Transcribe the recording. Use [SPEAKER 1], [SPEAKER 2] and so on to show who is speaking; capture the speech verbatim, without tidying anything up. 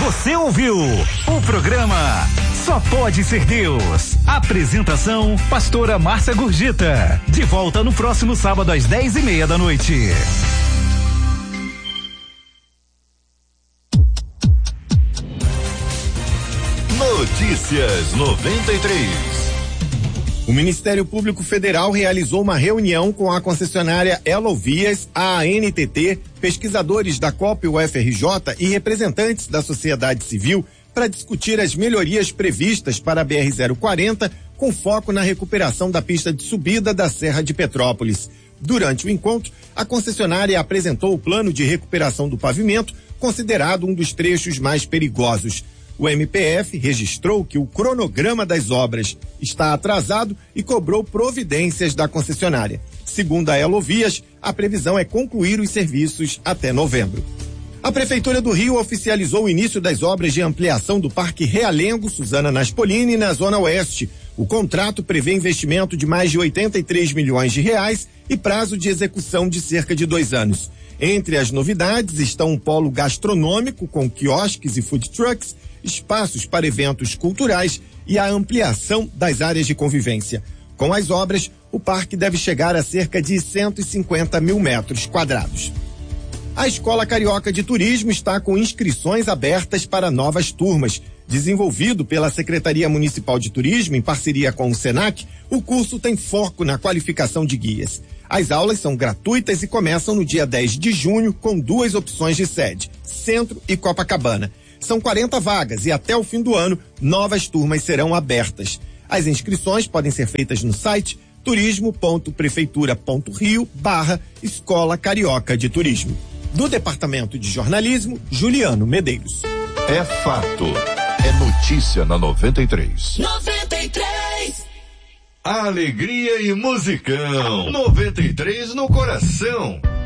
[SPEAKER 1] Você ouviu o programa Só Pode Ser Deus. Apresentação, pastora Márcia Gurgita. De volta no próximo sábado às dez e meia da noite.
[SPEAKER 2] Notícias noventa e três.
[SPEAKER 3] O Ministério Público Federal realizou uma reunião com a concessionária Elovias, a ANTT, pesquisadores da COP U F R J e representantes da sociedade civil para discutir as melhorias previstas para a B R zero quarenta, com foco na recuperação da pista de subida da Serra de Petrópolis. Durante o encontro, a concessionária apresentou o plano de recuperação do pavimento, considerado um dos trechos mais perigosos. O M P F registrou que o cronograma das obras está atrasado e cobrou providências da concessionária. Segundo a Elovias, a previsão é concluir os serviços até novembro. A Prefeitura do Rio oficializou o início das obras de ampliação do Parque Realengo Suzana Naspolini na Zona Oeste. O contrato prevê investimento de mais de oitenta e três milhões de reais e prazo de execução de cerca de dois anos. Entre as novidades estão um polo gastronômico com quiosques e food trucks, espaços para eventos culturais e a ampliação das áreas de convivência. Com as obras, o parque deve chegar a cerca de cento e cinquenta mil metros quadrados. A Escola Carioca de Turismo está com inscrições abertas para novas turmas. Desenvolvido pela Secretaria Municipal de Turismo, em parceria com o Senac, o curso tem foco na qualificação de guias. As aulas são gratuitas e começam no dia dez de junho, com duas opções de sede, Centro e Copacabana. São quarenta vagas e até o fim do ano, novas turmas serão abertas. As inscrições podem ser feitas no site turismo.prefeitura.rio barra Escola Carioca de Turismo. Do Departamento de Jornalismo, Juliano Medeiros.
[SPEAKER 2] É fato. É notícia na noventa e três.
[SPEAKER 4] noventa e três.
[SPEAKER 2] Alegria e musicão. noventa e três no coração.